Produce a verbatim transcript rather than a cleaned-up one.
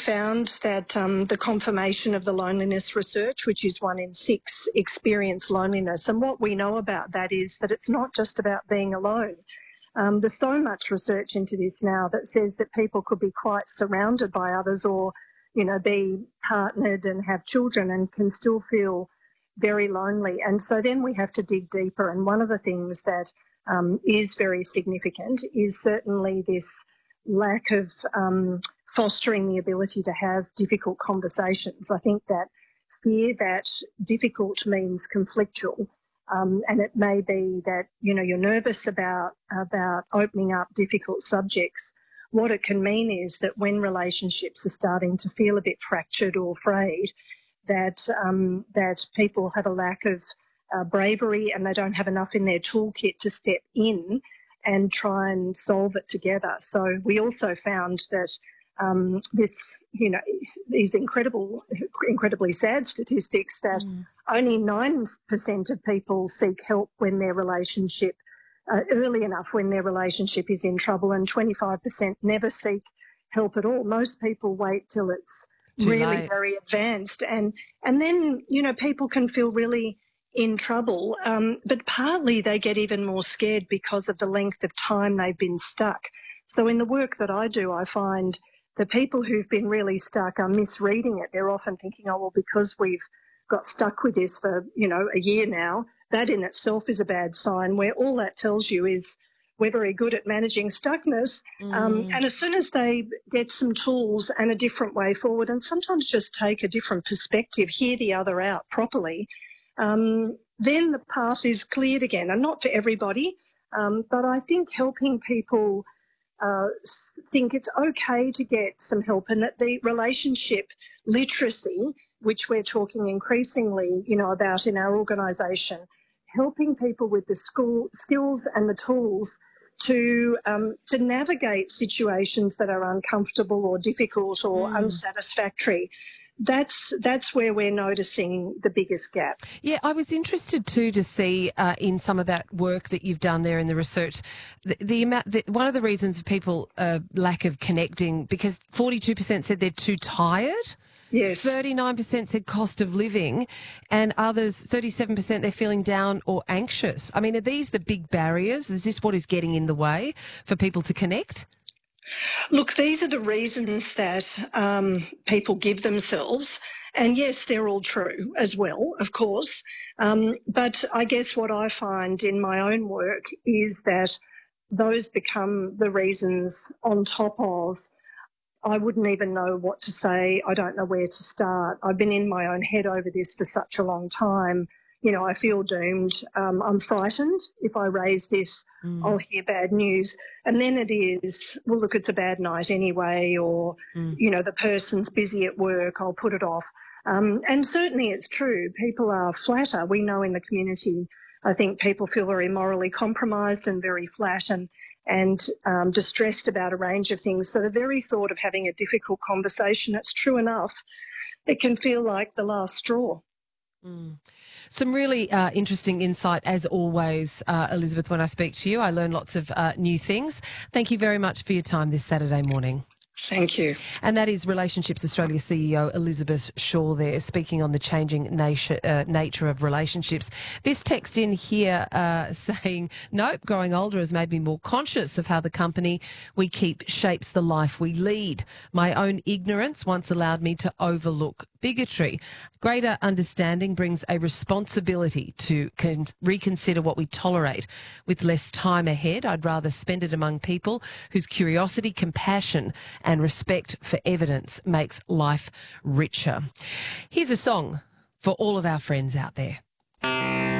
found that um, the confirmation of the loneliness research, which is one in six experience loneliness. And what we know about that is that it's not just about being alone. Um, there's so much research into this now that says that people could be quite surrounded by others or, you know, be partnered and have children and can still feel very lonely. And so then we have to dig deeper. And one of the things that um, is very significant is certainly this lack of um, fostering the ability to have difficult conversations. I think that fear that difficult means conflictual. Um, and it may be that, you know, you're nervous about, about opening up difficult subjects. What it can mean is that when relationships are starting to feel a bit fractured or frayed, that um, that people have a lack of uh, bravery and they don't have enough in their toolkit to step in and try and solve it together. So we also found that um, this, you know, these incredible, incredibly sad statistics that mm. only nine percent of people seek help when their relationship, uh, early enough when their relationship is in trouble, and twenty-five percent never seek help at all. Most people wait till it's Too really late. very advanced. And, and then, you know, people can feel really in trouble, um, but partly they get even more scared because of the length of time they've been stuck. So in the work that I do, I find the people who've been really stuck are misreading it. They're often thinking, oh, well, because we've got stuck with this for, you know, a year now, that in itself is a bad sign, where all that tells you is we're very good at managing stuckness. Mm. Um, and as soon as they get some tools and a different way forward, and sometimes just take a different perspective, hear the other out properly, um, then the path is cleared again. And not for everybody, um, but I think helping people uh, think it's okay to get some help, and that the relationship literacy, which we're talking increasingly, you know, about in our organisation, helping people with the school skills and the tools to um, to navigate situations that are uncomfortable or difficult or mm. unsatisfactory. That's that's where we're noticing the biggest gap. Yeah, I was interested too to see uh, in some of that work that you've done there in the research, the, the amount. The, one of the reasons of people uh, lack of connecting, because forty-two percent said they're too tired. Yes. thirty-nine percent said cost of living, and others, thirty-seven percent, they're feeling down or anxious. I mean, are these the big barriers? Is this what is getting in the way for people to connect? Look, these are the reasons that um, people give themselves. And yes, they're all true as well, of course. Um, but I guess what I find in my own work is that those become the reasons on top of I wouldn't even know what to say. I don't know where to start. I've been in my own head over this for such a long time. You know, I feel doomed. Um, I'm frightened. If I raise this, mm. I'll hear bad news. And then it is, well, look, it's a bad night anyway, or, mm. you know, the person's busy at work, I'll put it off. Um, and certainly it's true. People are flatter. We know in the community, I think people feel very morally compromised and very flat and and um, distressed about a range of things. So the very thought of having a difficult conversation, it's true enough, it can feel like the last straw. Mm. Some really uh, interesting insight, as always, uh, Elizabeth, when I speak to you. I learn lots of uh, new things. Thank you very much for your time this Saturday morning. Thank you. And that is Relationships Australia C E O Elizabeth Shaw there, speaking on the changing nature, uh, nature of relationships. This text in here uh, saying, nope, growing older has made me more conscious of how the company we keep shapes the life we lead. My own ignorance once allowed me to overlook bigotry. Greater understanding brings a responsibility to con- reconsider what we tolerate. With less time ahead, I'd rather spend it among people whose curiosity, compassion and respect for evidence makes life richer. Here's a song for all of our friends out there.